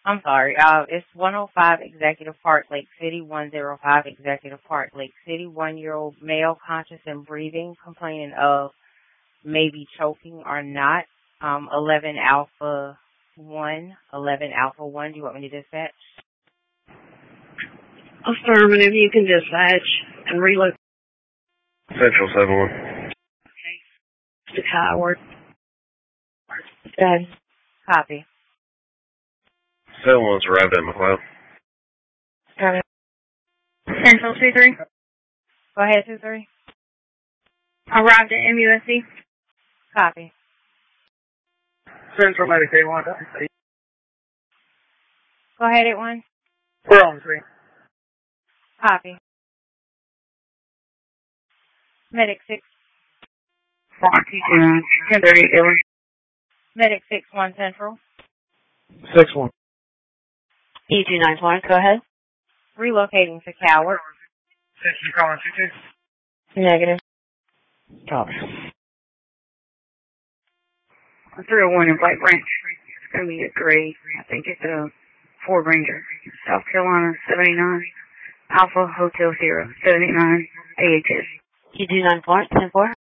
I'm sorry. It's 105 Executive Park, Lake City, 105 Executive Park, Lake City. 1-year-old male, conscious and breathing, complaining of maybe choking or not. 11 Alpha 1. 11 Alpha 1. Do you want me to dispatch? Affirmative. You can dispatch and relocate. Central 7-1. To Howard. Good. Copy. 7-1's arrived at McLeod. Got it. Central 2-3. Go ahead, 2-3. Arrived at MUSC. Copy. Central Medicaid 1. Go ahead, 8-1. We're on 3. Copy. Medic 6. 10:30. Medic 6-1 Central. 6-1. E29 Florence, go ahead. Relocating to Coward. Central calling 2-2. Negative. Copy. 301 in White Branch. It's going to be a gray. I think it's a Ford Ranger. South Carolina 79. Alpha Hotel Sierra 79 AHS. E29 Florence, 10-4.